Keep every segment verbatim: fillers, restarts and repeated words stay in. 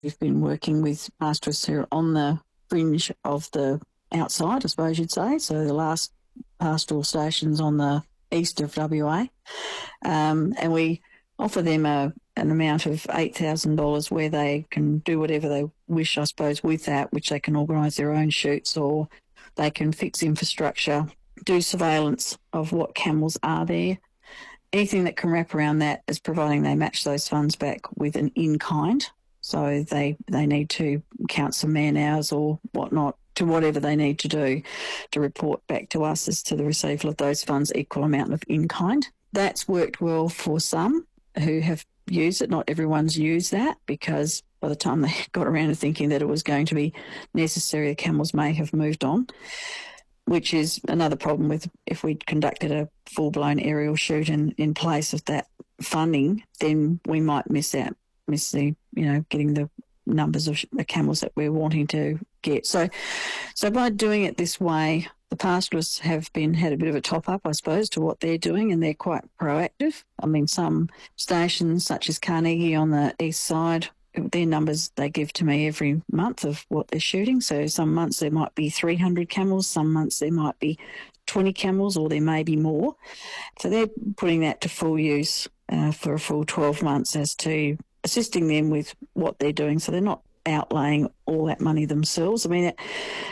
We've been working with pastoralists who are on the fringe of the outside, I suppose you'd say, so the last pastoral stations on the east of W A, um, and we offer them a, an amount of eight thousand dollars where they can do whatever they wish, I suppose, with that, which they can organise their own shoots, or they can fix infrastructure, do surveillance of what camels are there. Anything that can wrap around that is providing they match those funds back with an in-kind. So they, they need to count some man hours or whatnot to whatever they need to do to report back to us as to the receival of those funds, equal amount of in-kind. That's worked well for some who have used it. Not everyone's used that, because by the time they got around to thinking that it was going to be necessary, the camels may have moved on, which is another problem with if we conducted a full-blown aerial shoot in, in place of that funding, then we might miss out, miss the, you know, getting the numbers of the camels that we're wanting to get. So, so by doing it this way, the pastoralists have been had a bit of a top-up, I suppose, to what they're doing, and they're quite proactive. I mean, some stations, such as Carnegie on the east side, their numbers they give to me every month of what they're shooting. So some months there might be three hundred camels, some months there might be twenty camels, or there may be more. So they're putting that to full use uh, for a full twelve months as to assisting them with what they're doing. So they're not outlaying all that money themselves. I mean, it,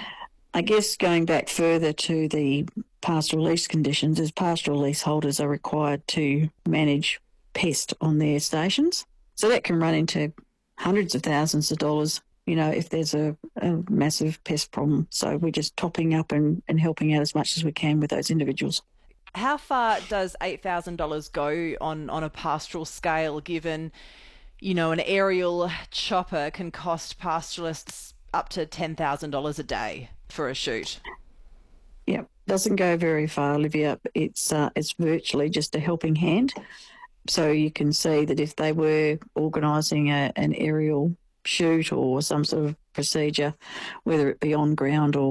I guess going back further to the pastoral lease conditions, is pastoral leaseholders are required to manage pest on their stations. So that can run into hundreds of thousands of dollars, you know, if there's a, a massive pest problem. So we're just topping up and, and helping out as much as we can with those individuals. How far does eight thousand dollars go on, on a pastoral scale, given, you know, an aerial chopper can cost pastoralists up to ten thousand dollars a day for a shoot? Yeah, doesn't go very far, Olivia. It's uh, it's virtually just a helping hand. So you can see that if they were organising a, an aerial shoot or some sort of procedure, whether it be on ground or